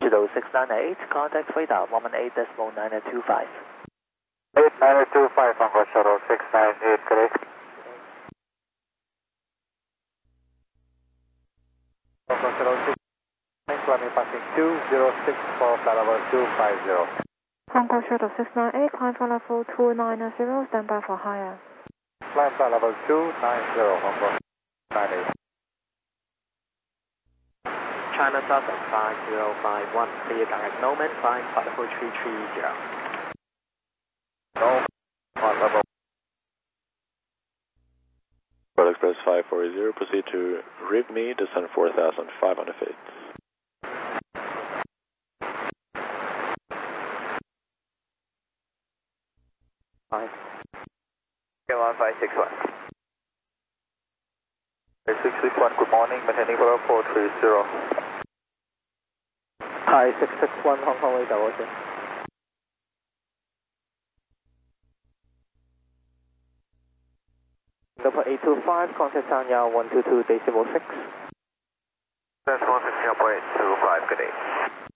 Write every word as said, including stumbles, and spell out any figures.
zero six nine eight, contact radar one one eight decimal nine two five. eight nine two five, Congo Shuttle six nine eight, correct. Congo Shuttle six nine eight, runway passing two zero six for flight level two five zero. Congo Shuttle six nine eight, climb for level two nine zero, stand by for higher. Climb flight level two nine zero, Congo nine eight. China Southern five zero five one, clear direct Nomad, climb flight level three three zero. No, flight level. World Express five four zero, proceed to R I V M E, descend four thousand five hundred feet. Fine. one five six one. six six one, good morning, maintaining for four three zero. Hi, six six one, Hong Kong radar, okay. Singapore eight two five, contact Tanya one two two decimal six. That's one six, Singapore eight two five, good day.